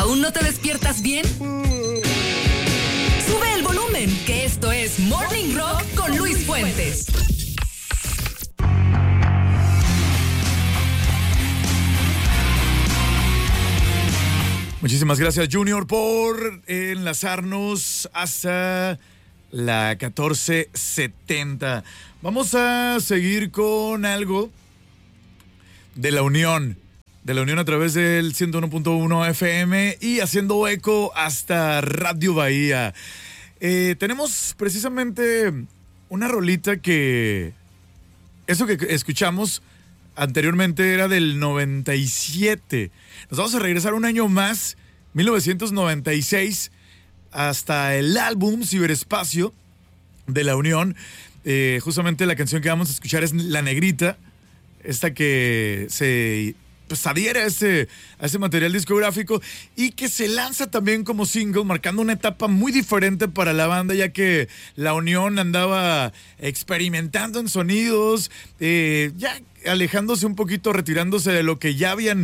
¿Aún no te despiertas bien? Sube el volumen, que esto es Morning Rock con Luis Fuentes. Muchísimas gracias, Junior, por enlazarnos hasta la 1470. Vamos a seguir con algo de la Unión a través del 101.1 FM y haciendo eco hasta Radio Bahía. Tenemos precisamente una rolita que eso que escuchamos anteriormente era del 97. Nos vamos a regresar un año más, 1996, hasta el álbum Ciberespacio de la Unión. Justamente la canción que vamos a escuchar es La Negrita, esta que se adhiere a ese material discográfico y que se lanza también como single, marcando una etapa muy diferente para la banda, ya que la Unión andaba experimentando en sonidos, ya alejándose un poquito, retirándose de lo que ya habían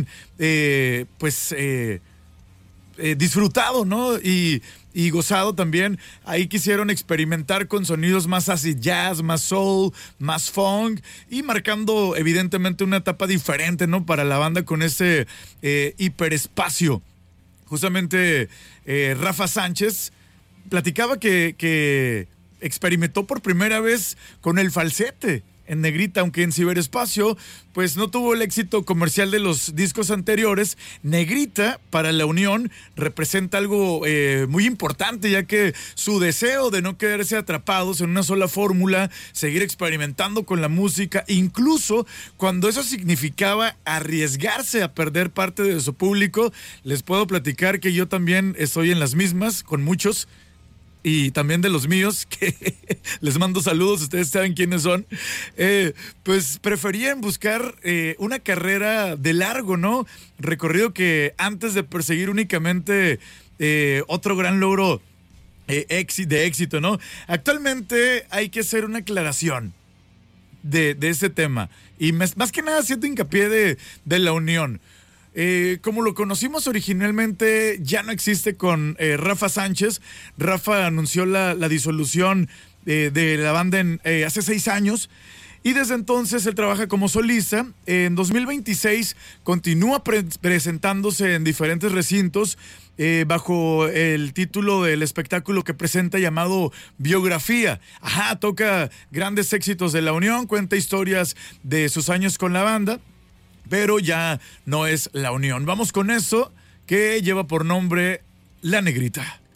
disfrutado, ¿no? Y gozado también. Ahí quisieron experimentar con sonidos más acid jazz, más soul, más funk y marcando evidentemente una etapa diferente, ¿no? Para la banda con ese hiperespacio. Justamente Rafa Sánchez platicaba que experimentó por primera vez con el falsete en Negrita, aunque en Ciberespacio pues no tuvo el éxito comercial de los discos anteriores. Negrita para la Unión representa algo muy importante, ya que su deseo de no quedarse atrapados en una sola fórmula, seguir experimentando con la música, incluso cuando eso significaba arriesgarse a perder parte de su público. Les puedo platicar que yo también estoy en las mismas con muchos, y también de los míos, que les mando saludos, ustedes saben quiénes son, pues preferían buscar una carrera de largo, ¿no? Recorrido que antes de perseguir únicamente otro gran logro de éxito, ¿no? Actualmente hay que hacer una aclaración de ese tema, y más que nada haciendo hincapié de la Unión. Como lo conocimos originalmente, ya no existe con Rafa Sánchez. Rafa anunció la disolución de la banda hace 6 años y desde entonces él trabaja como solista. En 2026 continúa presentándose en diferentes recintos bajo el título del espectáculo que presenta llamado Biografía. Toca grandes éxitos de la Unión, cuenta historias de sus años con la banda, pero ya no es la Unión. Vamos con eso que lleva por nombre La Negrita.